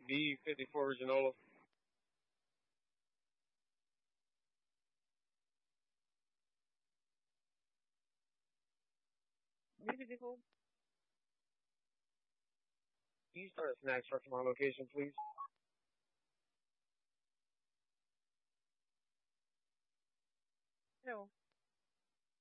B54 Genola. Beautiful. Can you start a snack truck from our location, please? No.